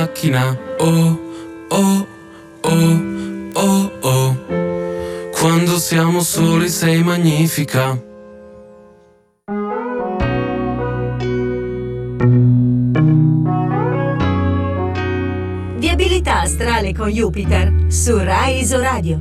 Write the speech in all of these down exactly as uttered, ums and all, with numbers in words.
macchina. Oh, oh, oh, oh, oh. Quando siamo soli sei magnifica. Viabilità astrale con Jupiter su Rai Isoradio.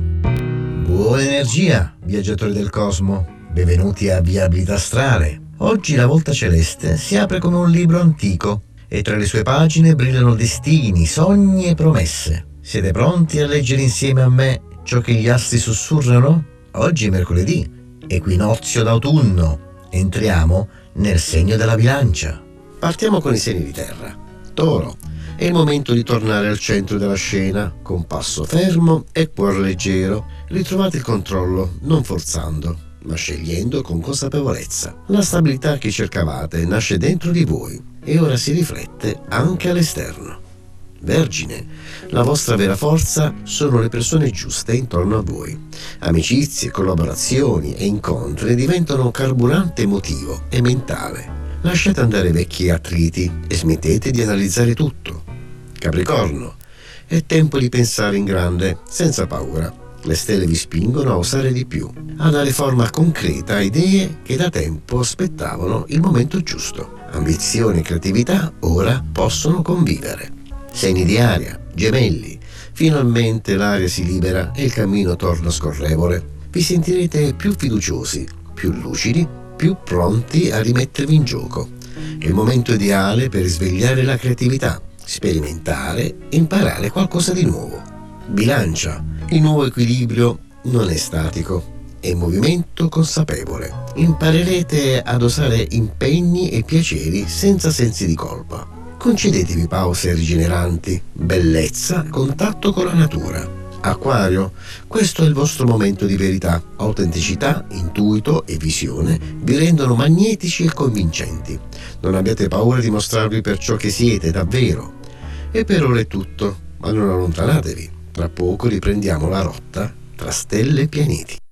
Buona energia, viaggiatori del cosmo. Benvenuti a Viabilità astrale. Oggi la volta celeste si apre come un libro antico e tra le sue pagine brillano destini, sogni e promesse. Siete pronti a leggere insieme a me ciò che gli astri sussurrano? Oggi è mercoledì, equinozio d'autunno. Entriamo nel segno della bilancia. Partiamo con i segni di terra. Toro. È il momento di tornare al centro della scena, con passo fermo e cuore leggero. Ritrovate il controllo, non forzando, ma scegliendo con consapevolezza. La stabilità che cercavate nasce dentro di voi e ora si riflette anche all'esterno. Vergine, la vostra vera forza sono le persone giuste intorno a voi. Amicizie, collaborazioni e incontri diventano un carburante emotivo e mentale. Lasciate andare vecchi attriti e smettete di analizzare tutto. Capricorno, è tempo di pensare in grande, senza paura. Le stelle vi spingono a osare di più, a dare forma concreta a idee che da tempo aspettavano il momento giusto. Ambizione e creatività ora possono convivere. Segni di aria, gemelli, finalmente l'aria si libera e il cammino torna scorrevole. Vi sentirete più fiduciosi, più lucidi, più pronti a rimettervi in gioco. È il momento ideale per risvegliare la creatività, sperimentare e imparare qualcosa di nuovo. Bilancia, il nuovo equilibrio non è statico, è movimento consapevole. Imparerete ad osare impegni e piaceri senza sensi di colpa. Concedetevi pause rigeneranti, bellezza, contatto con la natura. Acquario, questo è il vostro momento di verità. Autenticità, intuito e visione vi rendono magnetici e convincenti. Non abbiate paura di mostrarvi per ciò che siete davvero. E per ora è tutto, ma non allontanatevi. Tra poco riprendiamo la rotta tra stelle e pianeti.